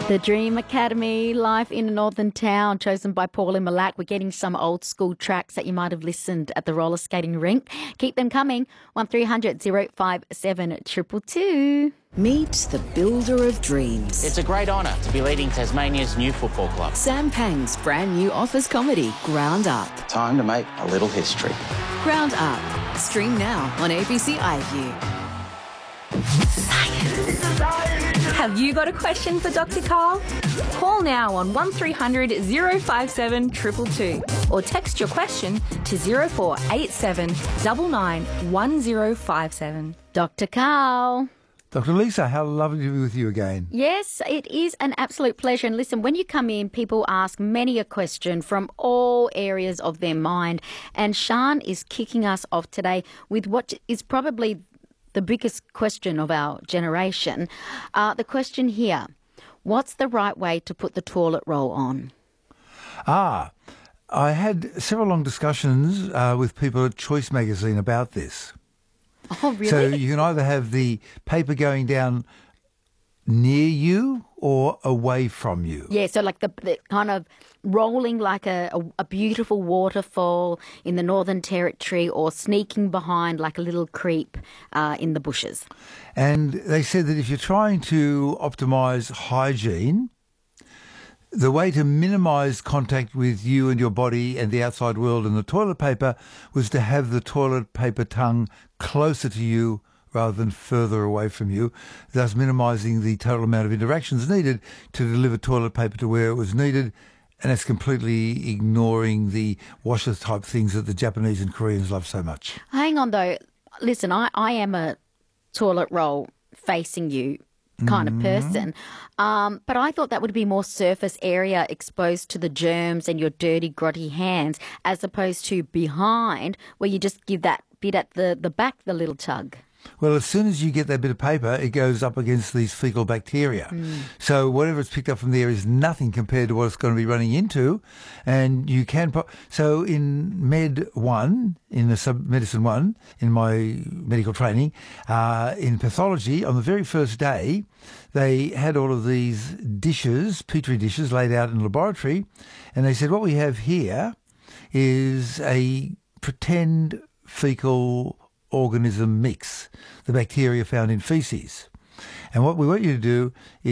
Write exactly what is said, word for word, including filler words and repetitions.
The Dream Academy, live in a northern town, chosen by Pauline Malak. We're getting some old school tracks that you might have listened at the roller skating rink. Keep them coming. one three hundred oh five seven two two two. Meet the builder of dreams. It's a great honour to be leading Tasmania's new football club. Sam Pang's brand new office comedy, Ground Up. Time to make a little history. Ground Up. Stream now on A B C iView. Have you got a question for Doctor Carl? Call now on one three hundred oh five seven two two two or text your question to zero four eight seven nine nine one zero five seven. Doctor Carl. Doctor Lisa, how lovely to be with you again. Yes, it is an absolute pleasure. And listen, when you come in, people ask many a question from all areas of their mind. And Sean is kicking us off today with what is probably the biggest question of our generation. Uh, the question here, what's the right way to put the toilet roll on? Ah, I had several long discussions uh, with people at Choice Magazine about this. Oh, really? So you can either have the paper going down near you or away from you. Yeah, so like the, the kind of rolling like a, a, a beautiful waterfall in the Northern Territory or sneaking behind like a little creep uh, in the bushes. And they said that if you're trying to optimise hygiene, the way to minimise contact with you and your body and the outside world and the toilet paper was to have the toilet paper tongue closer to you rather than further away from you, thus minimising the total amount of interactions needed to deliver toilet paper to where it was needed. And that's completely ignoring the washer type things that the Japanese and Koreans love so much. Hang on though. Listen, I, I am a toilet roll facing you kind of person. Um, but I thought that would be more surface area exposed to the germs and your dirty, grotty hands, as opposed to behind where you just give that bit at the, the back the little tug. Well, as soon as you get that bit of paper, it goes up against these fecal bacteria. Mm. So whatever it's picked up from there is nothing compared to what it's going to be running into. And you can... Po- so in Med one, in the sub Medicine one, in my medical training, uh, in pathology, on the very first day, they had all of these dishes, petri dishes, laid out in the laboratory. And they said, what we have here is a pretend fecal organism mix, the bacteria found in feces. And what we want you to do is